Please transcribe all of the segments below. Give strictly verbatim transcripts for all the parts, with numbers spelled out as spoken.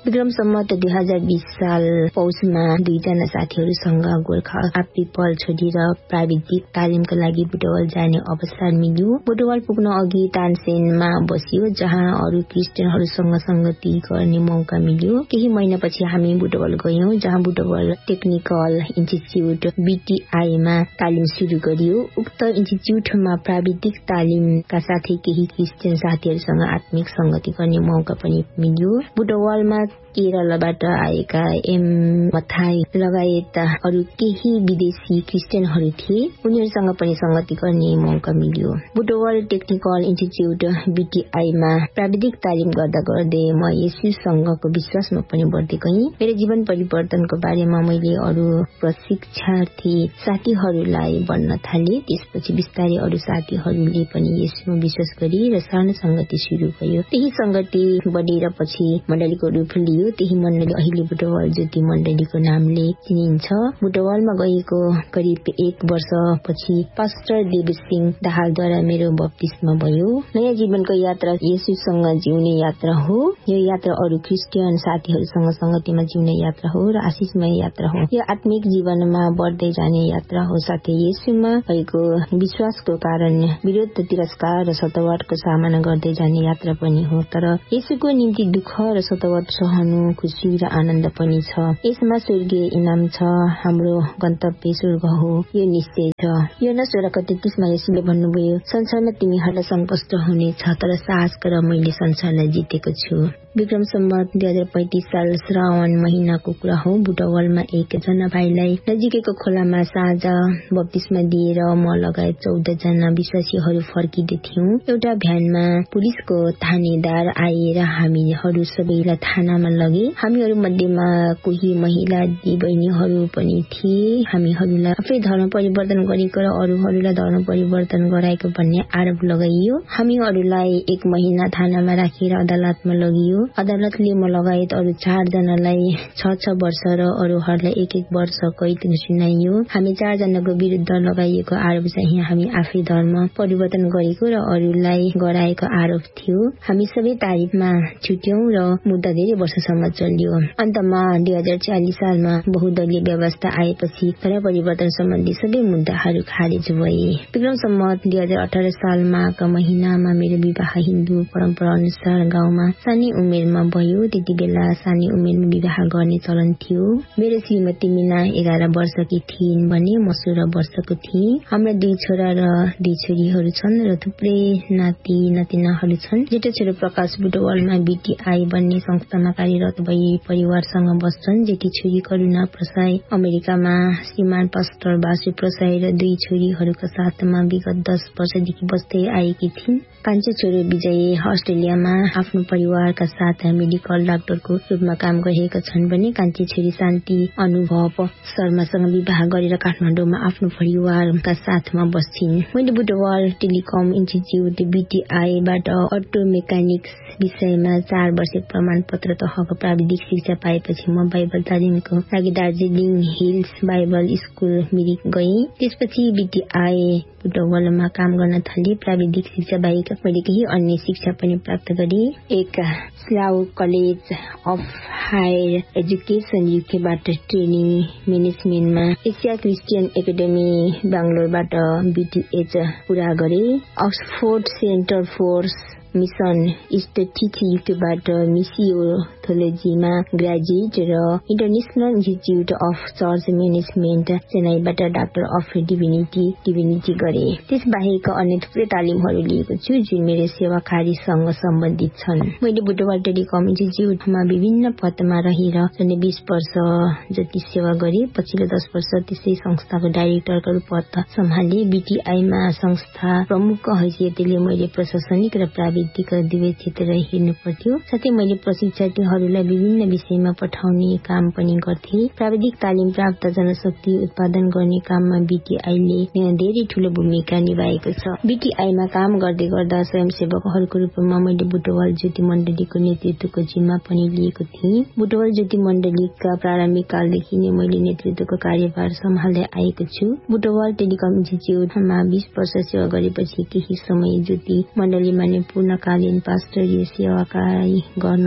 विक्रम सम्मत दुई हजार बीस साल पौषमा दुईजना साथीहरूसँग गोर्खा आपिपल छोडेर प्राविधिक तालिमका लागि बुटवल जाने अवसर मिल्यो। बुटवल पुग्न अघि तानसेनमा बसियो, जहाँ अरू क्रिस्चियनहरूसँग संगति गर्ने मौका मिल्यो। केही महिनापछि हामी बुटवल गयौं, जहाँ बुटवल टेक्निकल इन्स्टिच्युट बीटीआईमा तालिम सुरु गरियो। उक्त इन्स्टिच्युटमा प्राविधिक तालिमका साथै केही क्रिस्चियन साथीहरूसँग आत्मिक संगति गर्ने मौका पनि मिल्यो। बुटवलमा केरलबाट आएका एम मथाई लगायत अरू केही विदेशी क्रिस्चियनहरू थिए, उनीहरूसँग पनि संगति गर्ने मौका मिल्यो। बुटवल टेक्निकल इन्स्टिच्युट बीटीआईमा प्राविधिक तालिम गर्दा गर्दै म येशूसँगको विश्वासमा पनि बढ्दै गएँ। मेरो जीवन परिवर्तनको बारेमा मैले अरू प्रशिक्षार्थी साथीहरूलाई भन्न थाले। त्यसपछि बिस्तारै अरू साथीहरूले पनि येशूमा विश्वास गरे र सानो संगति सुरु भयो। त्यही संगति बढेर पछि मण्डलीको रूप लियो। त्यही मण्डली अहिले बुटवल ज्योति मण्डलीको नामले चिनिन्छ। बुटवलमा गएको करिब एक वर्षपछि पास्टर देव सिंह दाहालद्वारा मेरो बप्तिस्मा भयो। नयाँ जीवनको यात्रा येशूसँग जिउने यात्रा हो। यो यात्रा अरू क्रिस्चियन साथीहरूसँग संगतिमा जिउने यात्रा हो र आशिषमय यात्रा हो। यो आत्मिक जीवनमा बढ्दै जाने यात्रा हो, साथै येशूमा भएको विश्वासको कारण विरोध, तिरस्कार र सतावटको सामना गर्दै जाने यात्रा पनि हो। तर येशूको निम्ति दुःख र सतावट सहनु खुशी र आनन्द पनि छ। यसमा स्वर्गीय इनाम छ। हाम्रो गन्तव्य स्वर्ग हो, यो निश्चय छ। यो न सोह्र तेत्तीसमा येशूले भन्नुभयो, संसारमा तिमीहरूलाई सङ्कष्ट हुनेछ, तर साहस गर, मैले संसारलाई जितेको छु। विक्रम सम्मत दुई हजार पैंतिस साल श्रावण महिनाको कुरा हो। बुटवलमा एकजना भाइलाई नजिकैको खोलामा साँझ बप्तिस्मा दिएर म लगायत चौध जना विश्वासीहरू फर्किँदै थियौं। एउटा भ्यानमा पुलिसको थानेदार आएर हामीहरू सबैलाई थानामा लगे। हामीहरू मध्येमा कोही महिला दिदीबहिनीहरू पनि थिए। हामीहरूलाई आफै धर्म परिवर्तन गरेको र अरूहरूलाई धर्म परिवर्तन गराएको भन्ने आरोप लगाइयो। हामीहरूलाई एक महिना थानामा राखेर अदालतमा लगियो। अदालतले म लगायत अरू चार जनालाई छ छ वर्ष र अरूहरूलाई एक एक वर्ष कैद सुनाइयो। हामी चार जनाको विरुद्ध लगाइएको आरोप चाहिँ हामी आफै धर्म परिवर्तन गरेको र अरूलाई गराएको आरोप थियो। हामी सबै तारिफमा छुट्यौं र मुद्दा धेरै वर्षसम्म चल्यो। अन्तमा दुई हजार चालिस सालमा बहुदलीय व्यवस्था आएपछि धर्म परिवर्तन सम्बन्धी सबै मुद्दाहरू खारेज भए। विक्रम सम्मत दुई हजार अठार सालमा का महिनामा मेरो विवाह हिन्दू परम्परा अनुसार गाउँमा सानै उमेरमा भयो। त्यति बेला सानै उमेरमा विवाह गर्ने चलन थियो। मेरो श्रीमती मीना एघार वर्षकी थिइन् भने म सोह्र वर्षको थिएँ। हाम्रा दुई छोरा र दुई छोरीहरू छन् र थुप्रै नाति नातिनाहरू छन्। जेठो छोरो प्रकाश बुटवलमा बीटीआई भन्ने संस्थामा कार्यरत भई परिवारसँग बस्छन्। जेठी छोरी करुणा प्रसाई अमेरिकामा श्रीमान पास्टर बासु प्रसाई र दुई छोरीहरूका साथमा विगत दस वर्षदेखि बस्दै आएकी थिइन्। कान्छो छोरो विजय अस्ट्रेलियामा आफ्नो परिवारका साथ मेडिकल डाक्टरको रूपमा काम गरिरहेका छन् भने कान्छी छोरी शान्ति अनुभव शर्मासँग विवाह गरेर काठमाडौँमा आफ्नो परिवारका साथमा बस्छिन्। मैले Butwal telecom institute बीटीआईबाट auto mechanics विषयमा चार वर्ष प्रमाण पत्र तहको प्राविधिक शिक्षा पाएपछि म बाइबल तालिमको लागि Darjeeling hills Bible school Mirik गएँ। त्यसपछि बीटीआई बुटवलमा काम गर्न थाले। प्राविधिक शिक्षा बाहेक मैले केही अन्य शिक्षा पनि प्राप्त गरे। एक स्लाउ college of higher education युकेबाट training म्यानेजमेन्टमा, Asia Christian academy बेंगलोरबाट BTH पूरा गरे। Oxford centre for mission statistics युकेबाट मिसियोथोलोजीमा graduate र international institute of church management चेन्नईबाट doctor of डिभिनिटी डिभिनिटी गरे। त्यसबाहेक अन्य थुप्रै तालिमहरू लिएको छु जुन मेरो सेवा कार्यसँग सम्बन्धित छन्। मैले बुटवल टेलिकम इन्स्टिच्युटमा विभिन्न पदमा रहेर झन्डै बीस वर्ष जति सेवा गरे। पछिल्लो दस वर्ष त्यसै संस्थाको डाइरेक्टरको पद सम्हाले। बीटीआईमा संस्था प्रमुखको हैसियतले मैले प्रशासनिक र प्राविधिक दुवै क्षेत्र हेर्नु पर्थ्यो। साथै मैले प्रशिक्षार्थीहरूलाई विभिन्न विषयमा पठाउने काम पनि गर्थे। प्राविधिक तालिम प्राप्त जनशक्ति उत्पादन गर्ने काममा बीटीआईले धेरै ठूलो भूमिका निभाएको छ। बीटीआईमा काम गर्दै गर्दा स्वयंसेवकहरूको रूपमा मैले बुटवल ज्योति मण्डलीको नेतृत्वको जिम्मा पनि लिएको थिएँ। बुटवल ज्योति मण्डलीका प्रारम्भिक कालदेखि नै मैले नेतृत्वको कार्यभार सम्हाल्दै आएको छु। बुटवल टेलिकम इन्स्टिच्युटमा बीस वर्ष सेवा गरेपछि केही समय ज्योति मण्डलीमा नै पूर्णकालीन पास्टरीय सेवाकार्य गर्न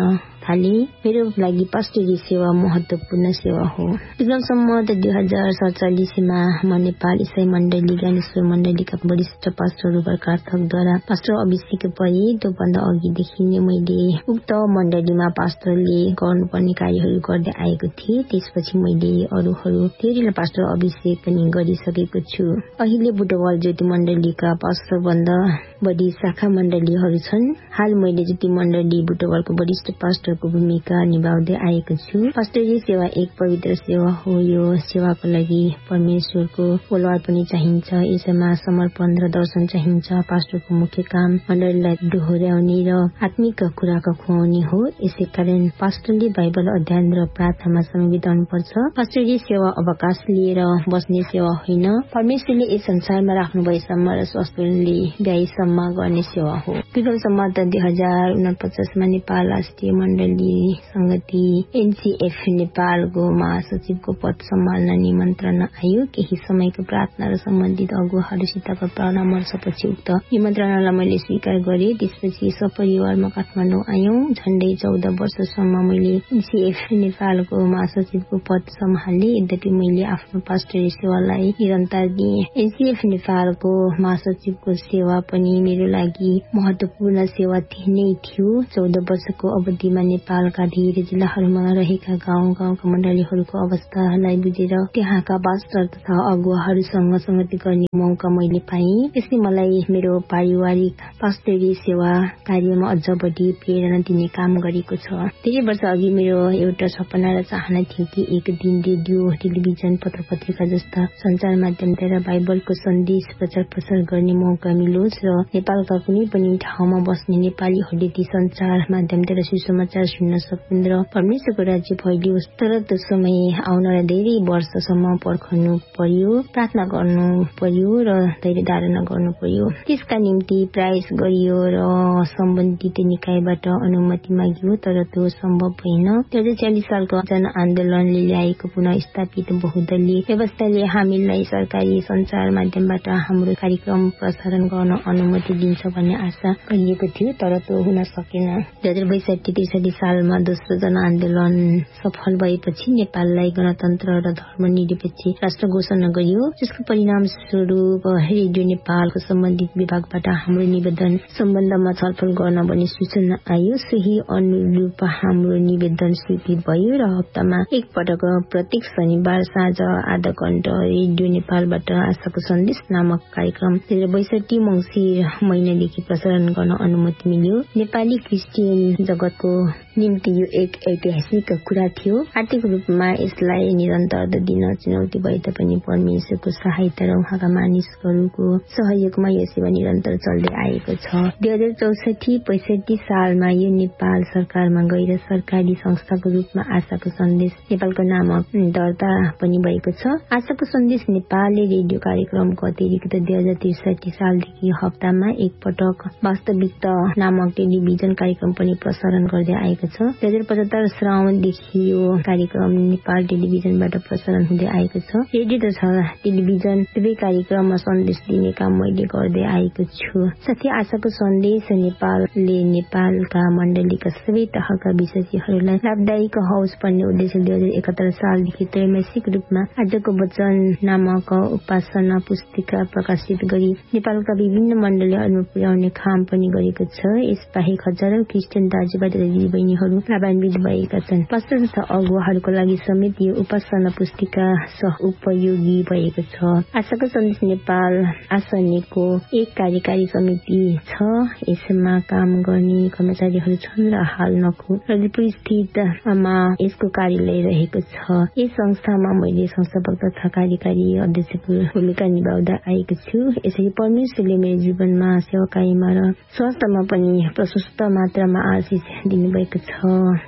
भएकाले मेरो लागि पास्टरी सेवा महत्त्वपूर्ण सेवा हो। विक्रम सम्मत दुई हजार सडचालिसमा म नेपाल इसाई मण्डली ज्ञानेश्वर मण्डलीका वरिष्ठ पास्टर रूपक कार्थकद्वारा पास्टर अभिषेक भए। त्योभन्दा अघिदेखि नै मैले उक्त मण्डलीमा पास्टरले गर्नुपर्ने कार्यहरू गर्दै आएको थिएँ। त्यसपछि मैले अरूहरू धेरैलाई पास्टर अभिषेक पनि गरिसकेको छु। अहिले बुटवल ज्योति मण्डलीका पास्टर भन्दा बढी शाखा मण्डलीहरू छन्। हाल मैले ज्योति मण्डली बुटवलको वरिष्ठ पास्टरको भूमिका निभाउँदै आएको छु। पास्टरी सेवा एक पवित्र सेवा हो। यो सेवाको लागि परमेश्वरको बोलवार पनि चाहिन्छ। यसमा समर्पण र दर्शन चाहिन्छ। पास्टरको मुख्य काम मण्डलीलाई दोहोर्याउने र आत्मिक कुराको खुवाउने हो। यसैकारण पास्टरले बाइबल अध्ययन र प्रार्थनामा समय बिताउनुपर्छ। पास्टरी सेवा अवकाश लिएर बस्ने सेवा होइन। परमेश्वरले यस संसारमा राख्नु भएसम्म र स्वास्थ्यले भ्याएसम्म गर्ने सेवा हो। विक्रम सम्मत दुई हजार उनपचासमा नेपाल राष्ट्रिय मण्डली संगति एनसीएफ नेपालको महासचिवको पद सम्हाल्न निमन्त्रणा आयो। केही समयको प्रार्थना र सम्बन्धित अगुवाहरूसितको परामर्शपछि उक्त निमन्त्रणालाई मैले स्वीकार गरेँ। त्यसपछि सपरिवार म काठमाडौँ आयौं। झण्डै चौध वर्षसम्म मैले एनसीएफ नेपालको महासचिवको पद सम्हाले। यद्यपि मैले आफ्नो पास्टरी सेवालाई निरन्तर दिएँ। एनसीएफ नेपालको महासचिवको सेवा पनि मेरो लागि महत्त्वपूर्ण सेवा नै थियो। चौध वर्षको अवधिमा नेपालका धेरै जिल्लाहरूमा रहेका गाउँ गाउँका मण्डलीहरूको अवस्थालाई बुझेर त्यहाँका पास्टर तथा अगुवाहरूसँग संगति गर्ने मौका मैले पाएँ। यसले मलाई मेरो पारिवारिक पास्टरी सेवा कार्यमा अझ बढी प्रेरणा दिने काम गरेको छ। धेरै वर्ष अघि मेरो एउटा सपना र चाहना थियो कि एक दिन रेडियो, टेलिभिजन, पत्र पत्रिका जस्ता सञ्चार माध्यमद्वारा बाइबलको सन्देश प्रचार प्रसार गर्ने मौका मिलोस् र नेपालका कुनै पनि ठाउँमा बस्ने नेपालीहरूले ती सञ्चार माध्यमद्वारा सुसमाचार सुन्न सकुन् र परमेश्वरको राज्य फैलियोस्। तर त्यो समय आउन धेरै वर्षसम्म पर्खनु पर्यो, प्रार्थना गर्नु पर्यो र धैर्य धारणा गर्नु पर्यो। त्यसका निम्ति प्रयास गरियो र सम्बन्धित निकायबाट अनुमति मागियो, तर त्यो सम्भव भएन। दुई हजार चालिस सालको जनआन्दोलनले ल्याएको पुनः स्थापित बहुदलीय व्यवस्थाले हामीलाई सरकारी सञ्चार माध्यमबाट हाम्रो कार्यक्रम प्रसारण गर्न अनुमति दिन्छ भन्ने आशा गरिएको थियो, तर त्यो हुन सकेन। दुई हजार बैसठी त्रिसठी सालमा दोस्रो जनआन्दोलन सफल भएपछि नेपाललाई गणतन्त्र र धर्मनिरपेक्ष राष्ट्र घोषणा गरियो, जसको परिणाम स्वरूप रेडियो नेपालको सम्बन्धित विभागबाट हाम्रो निवेदन सम्बन्धमा छलफल गर्न भन्ने सूचना आयो। सोही अनुरूप हाम्रो निवेदन स्वीकृत भयो र हप्तामा एक पटक प्रत्येक शनिबार साँझ आधा घण्टा रेडियो नेपालबाट आशाको सन्देश नामक कार्यक्रम दुई हजार बैसठी मङ्सिर महिनादेखि प्रसारण गर्न अनुमति मिल्यो। नेपाली क्रिस्चियन जगतको निम्ति यो एक ऐतिहासिक कुरा थियो। आर्थिक रूपमा यसलाई निरन्तरता दिन चुनौती भए तापनि परमेश्वरको सहायता र उहाँका मानिसहरूको सहयोगमा यो सेवा निरन्तर चल्दै आएको छ। दुई हजार चौसठी पैसठी सालमा यो नेपाल सरकारमा गएर सरकारी संस्थाको रूपमा आशाको सन्देश नेपालको नामक दर्ता पनि भएको छ। आशाको सन्देश नेपालले रेडियो कार्यक्रमको अतिरिक्त दुई हजार त्रिसठी सालदेखि हप्तामा एक पटक वास्तविकता नामक टेलिभिजन कार्यक्रम पनि प्रसारण गर्दै आएको छ। दुई हजार पचहत्तर श्रावणदेखि यो कार्यक्रम नेपाल टेलिभिजनबाट प्रसारण हुँदै आएको छ। रेडियो तथा टेलिभिजन दुवै कार्यक्रममा सन्देश दिने काम मैले गर्दै आएको छु। साथै आशाको सन्देश नेपालले नेपालका मण्डलीका सबै तहका विश्वासीहरूलाई लाभदायक होस् भन्ने उद्देश्य दुई हजार एकहत्तर सालदेखि त्रैमासिक रूपमा आजको वचन नामक उपासना पुस्तिका प्रकाशित गरी नेपालका विभिन्न मण्डलीहरूमा पुर्याउने काम पनि गरेको छ। यसबाहेक हजारौं क्रिस्चियन दाजुभाइ तथा दिदीबहिनीहरू लाभान्वित भएका छन्। पास्टर तथा अगुवाहरूको लागि समेत यो उपासना पुस्तिका सह उपयोगी भएको छ। आशाको सन्देश नेपाल आसनेको एक कार्यकारी समिति छ। यसमा काम गर्ने कर्मचारीहरू छन् र हाल नखु ललितपुर स्थितमा यसको कार्यालय रहेको छ। यस संस्थामा मैले संस्थापक तथा कार्यकारी अध्यक्षको भूमिका निभाउँदै आएको छु। यसरी परमेश्वरले मेरो जीवनमा सेवाकाईमा र स्वास्थ्यमा पनि प्रशस्त मात्रामा आशिष दिनुभएको छ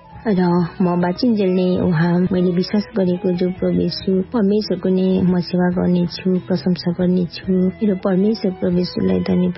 र म बाँचिन्जेल नै उहाँ मैले विश्वास गरेको जो प्रभु परमेश्वरको नै म सेवा गर्नेछु, प्रशंसा गर्नेछु। मेरो परमेश्वर प्रभुलाई धन्यवाद।